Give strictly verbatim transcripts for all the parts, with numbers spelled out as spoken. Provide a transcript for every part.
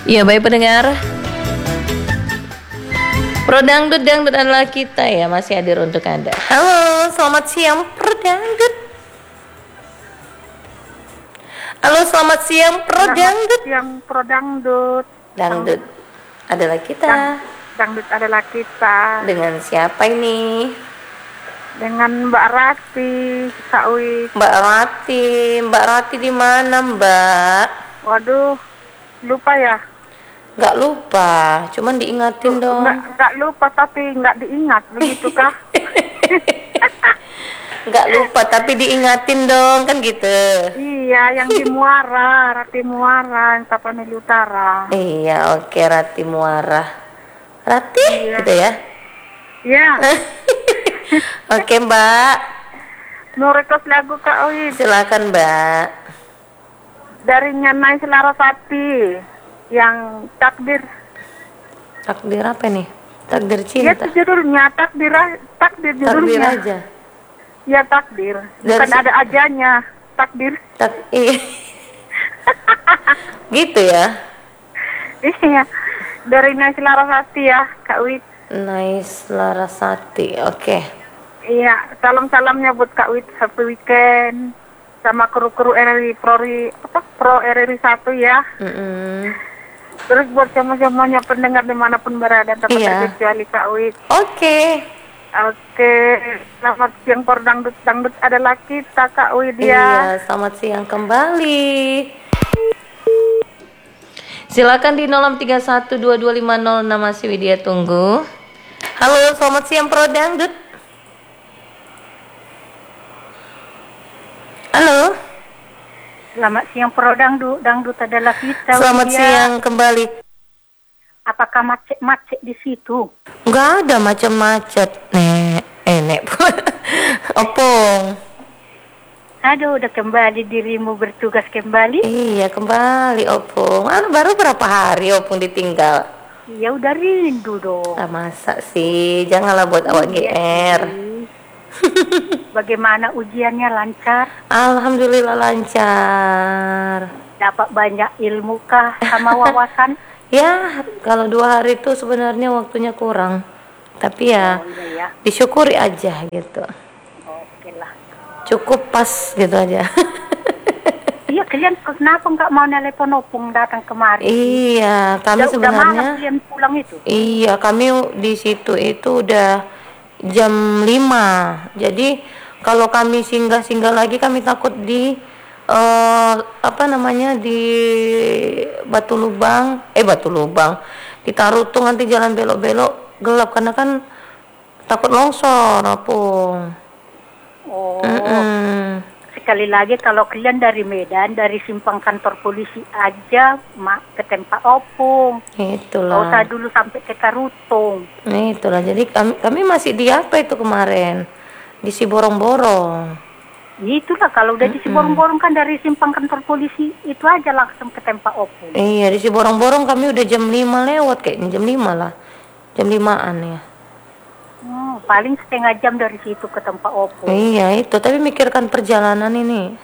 Iya, baik pendengar. Pro Dangdut, Dangdut adalah kita ya, masih hadir untuk Anda. Halo, selamat siang Pro Dangdut. Halo, selamat siang Pro Dangdut. Selamat siang Pro Dangdut. Dangdut adalah kita. Dang, dangdut adalah kita. Dengan siapa ini? Dengan Mbak Rati, Kak Wi. Mbak Rati, Mbak Rati di mana Mbak? Waduh, lupa ya? Nggak lupa, cuman diingatin dong. Nggak, nggak lupa tapi nggak diingat, begitu kah? Nggak lupa tapi diingatin dong, kan gitu. Iya, yang di Muara, Rati Muara, yang Tapanuli Utara. Iya, oke, Rati Muara. Rati, Iya. gitu ya? Iya. Oke Mbak, Mau request lagu Kak Wi. silakan Mbak. Dari Nyanai Selarasati, yang takdir. Takdir apa nih? Takdir Ya, cinta. itu judulnya takdir, takdir Takdir judulnya. aja. Ya takdir, bukan Dari- ada ajanya, takdir. Tak, iya. Gitu ya. Iya, dari Nasi Larasati ya, Kak Wit. Nice Larasati, oke. Iya, salam-salamnya buat Kak Wit happy weekend sama kru-kru R R I Pro apa Pro R R I satu ya. Mm-mm. Terus buat sama-samanya pendengar dimanapun berada, tanpa Iya. terkecuali Kak Wit. Oke. Oke, selamat siang Por Dangdut. Dangdut adalah kita Kak Wit ya. Iya, selamat siang kembali. Silakan di nol enam tiga satu dua dua lima nol enam, masih Widya tunggu. Halo, selamat siang Pro Dangdut. Halo, Selamat siang Pro Dangdut. Dangdut adalah kita. selamat Widya. siang kembali. Apakah macet-macet di situ? Nggak ada macam-macam, nek, eh, nek, opung. Aduh, udah kembali dirimu bertugas kembali. Iya, kembali opung. Anu, baru berapa hari opung ditinggal? Ya udah rindu dong. Ah, masa sih, janganlah buat awak G R. Bagaimana ujiannya, lancar? Alhamdulillah lancar. Dapat banyak ilmu kah sama wawasan? Ya, kalau dua hari itu sebenarnya waktunya kurang. Tapi ya, Oh, iya ya. disyukuri aja gitu. Oke lah. Cukup pas gitu aja. Iya, kalian kenapa nggak mau nelpon opung datang kemari? Iya, kami Udah, udah sebenarnya. malam kalian pulang itu? Iya, kami di situ itu udah jam lima. Jadi kalau kami singgah-singgah lagi, kami takut di eh, apa namanya, di Batu Lubang, eh Batu Lubang, di Tarutung, nanti jalan belok-belok gelap karena kan takut longsor, apung. Oh, Mm-mm. sekali lagi kalau kalian dari Medan, dari simpang kantor polisi aja, mak ke tempat opung. Nggak Itulah. usah dulu sampai ke Tarutung. Nah, itulah. Jadi kami, kami masih di apa itu kemarin? Di Siborong-borong. Itulah kalau udah di Siborong-borong kan dari simpang kantor polisi itu aja langsung ke tempat opung. Iya, di Siborong-borong kami udah jam lima lewat kayaknya, jam lima lah. Jam limaan ya. Hmm, paling setengah jam dari situ ke tempat opung. Iya, itu. Tapi mikirkan perjalanan ini.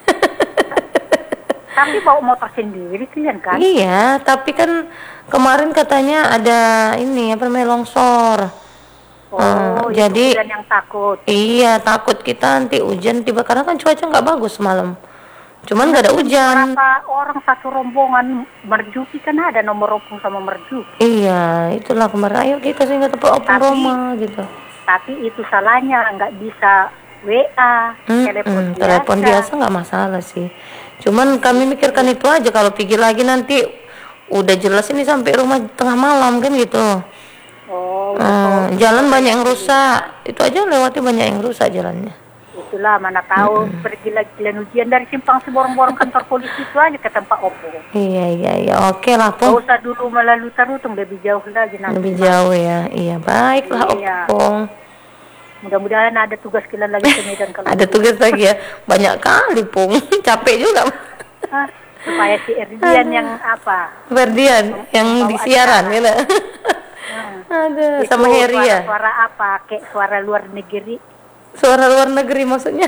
Tapi bawa motor sendiri kalian kan? Iya, tapi kan kemarin katanya ada ini apa namanya, longsor. Oh, Hmm, itu jadi kalian yang takut. iya, takut kita nanti hujan tiba, karena kan cuaca nggak bagus malam. Cuman nggak ada hujan. Berapa orang satu rombongan merjuki kan ada nomor opung sama merjuki. Iya, itulah kemarin. Ayo kita sehingga tempat opung Tapi- Roma gitu. Tapi itu salahnya nggak bisa W A, Hmm, telepon hmm, biasa. telepon biasa nggak masalah sih. Cuman kami mikirkan itu aja, kalau pergi lagi nanti udah jelas ini sampai rumah tengah malam kan gitu. Oh, Hmm, jalan banyak yang rusak. Itu aja lewati banyak yang rusak jalannya. itulah mana tahu pergi lagi kalian ujian dari simpang Siborong-borong kantor polisi itu aja ke tempat opung. Iya iya iya. Oke lah Gak Pung. usah dulu melalui Tarutung, lebih jauh lagi nanti. Lebih jauh ya. Iya, baiklah Iya. Opung. Mudah-mudahan ada tugas kalian lagi ke Medan kalau Ada tugas lagi ya. Banyak kali Pung. Capek juga. Ah, supaya si Erdian yang apa? Ferdian yang di siaran gitu. Hmm. Ada Itu sama Heri suara, ya. suara apa? Kayak suara luar negeri. Suara luar negeri maksudnya.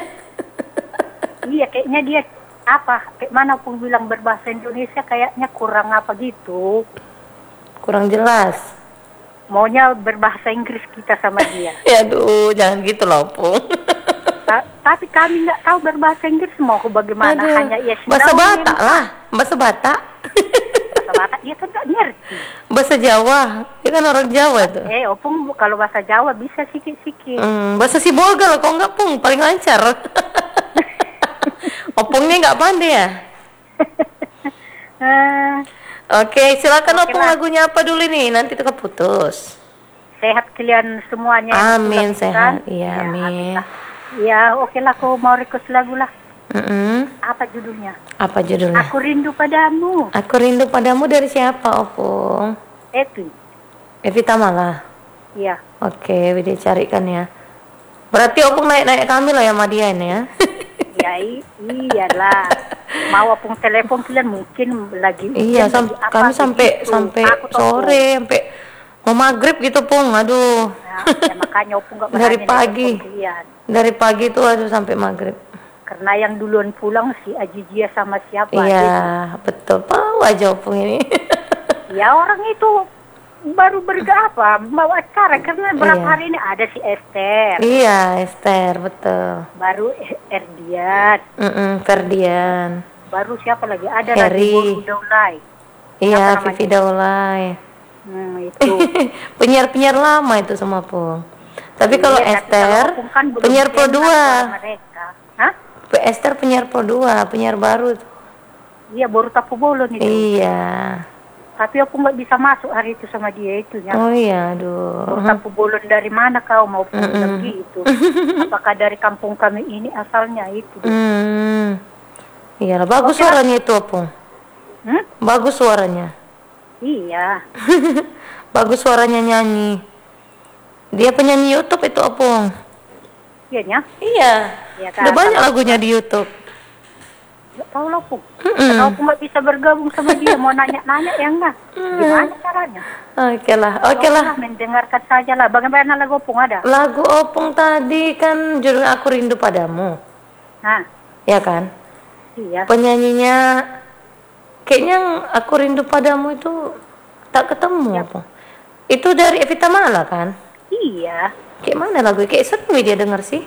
Iya, kayaknya dia apa? Kayak mana pun bilang berbahasa Indonesia kayaknya kurang apa gitu. Kurang jelas. Maunya berbahasa Inggris kita sama dia. Ya aduh, jangan gitu loh, Opung. Ta- tapi kami nggak tahu berbahasa Inggris, mau aku bagaimana? Aduh, Hanya yes bahasa no, Batak yes, lah, bahasa Batak. bahasa Batak dia kan nggak ngerti. Bahasa Jawa, dia kan orang Jawa tuh. Eh, Opung kalau bahasa Jawa bisa sikit-sikit. Hmm, bahasa Sibolga lah, kok nggak Pung, paling lancar. Opungnya nggak pandai ya? Eh, Oke, silakan Oke Opung, lah. lagunya apa dulu nih? Nanti kita putus. sehat kalian semuanya. yang Amin, sudah sehat. pesan. Iya, Ya, amin. lah. Ya, oke lah, aku mau request lagu lah. Mm-mm. Apa judulnya? Apa judulnya? Aku rindu padamu. Aku rindu padamu dari siapa, Opung? Itu. Evita Mala. Iya. Oke, Widi carikan ya. Berarti Opung naik-naik kami lah ya sama dia ini ya. Ya, i- iyalah. Mau Opung telepon kalian mungkin lagi. Iya, mungkin sam- lagi apa kami sampai begitu. sampai Aku tahu. sore, sampai mau maghrib gitu, Pung. Aduh. Nah, ya, makanya Opung nggak Dari berani pagi. telepon kalian. Dari pagi tuh aduh sampai maghrib. Karena yang duluan pulang si Ajijia sama siapa? Iya, betul. Tahu aja Opung ini. Ya orang itu baru berapa bawa acara karena berapa Iya. hari ini ada si Esther, Iya, Esther, betul. baru Erdian, Mm-mm, Ferdian. baru siapa lagi? Ada Harry. lagi Bolu Daulay. Iya, Apa namanya? Vivi Daulay. Hmm, itu. Penyiar-penyiar lama itu semua, Pung. Tapi kalau Iya, tapi Esther, kalau Opung kan belum penyiar Pro kenal dua. sama mereka. Hah? Esther penyiar Pro dua, penyiar baru tuh. Iya, baru tapu bolon itu. Iya. Tapi aku nggak bisa masuk hari itu sama dia itu ya. Oh iya, aduh. Baru tapu bolon dari mana kau mau pulang Mm-mm. gitu? Apakah dari kampung kami ini asalnya itu? Hmm. Iyalah, bagus Oke lah. suaranya itu, Opung. Hmm? Bagus suaranya. Iya. Bagus suaranya nyanyi. Dia penyanyi YouTube itu, Opung. Iya nya. Iya. Iya kan? Udah banyak lagunya di YouTube. Nggak tahu lah, Pung. Kalau aku nggak bisa bergabung sama dia, mau nanya-nanya ya enggak? Gimana caranya? Oke lah, oke lah. Oke mendengarkan saja lah. Bagaimana lagu Pung ada? Lagu Opung tadi kan judulnya Aku Rindu Padamu. Nah, Ya kan? iya. Penyanyinya kayaknya yang Aku Rindu Padamu itu tak ketemu, Opung. Itu dari Evita Mala kan? Iya. Kayak mana lagu? Kayak sering dia denger sih.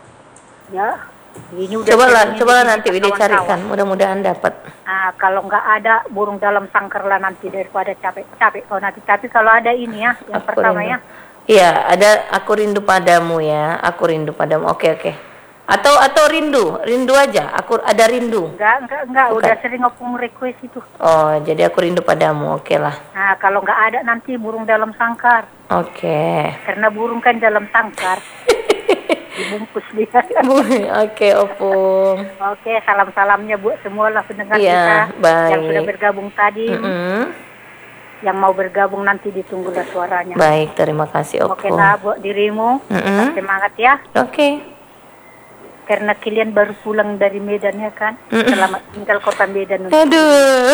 Ya. Ini udah Coba lah, sering coba lah ini nanti kita Widi kawan-kawan. carikan. Mudah-mudahan dapat. Ah, kalau nggak ada burung dalam sangkar lah nanti daripada capek-capek kau nanti. Tapi kalau ada ini ya, yang Aku pertama rindu. ya. Iya, ada Aku Rindu Padamu ya. Aku Rindu Padamu. Oke, oke. Atau atau rindu, rindu aja. Aku ada rindu. Enggak, enggak, enggak. Bukan. Udah sering Opung request itu. Oh, jadi Aku Rindu Padamu. Oke lah. Nah, kalau nggak ada nanti burung dalam sangkar. Oke. Karena burung kan dalam sangkar. Dibungkus dia. Oke, Opung. Oke, salam-salamnya buat semua lah pendengar Iya, kita baik. yang sudah bergabung tadi. Mm-mm. Yang mau bergabung nanti ditunggulah suaranya. Baik, terima kasih, Oke Opung. lah buat dirimu. Mm-mm. Semangat ya. Oke. Karena kalian baru pulang dari Medan ya kan. Selamat tinggal kota Medan. Aduh.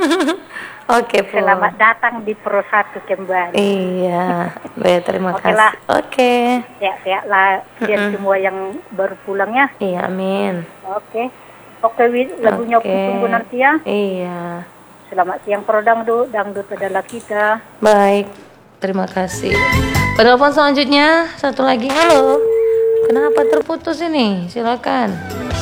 Oke, Pung. Selamat datang di Pro satu kembali. Iya, baik, terima Oke kasih. lah. Oke. Sehat-sehat lah kalian semua yang baru pulang ya. Iya, amin. Oke. Oke, Wid, lagunya Oke. Opung tunggu nanti ya. Iya. Selamat siang Pro Dangdut. Dangdut adalah kita. Baik, terima kasih. Penelpon selanjutnya, satu lagi. Halo. Kenapa terputus ini? Silakan.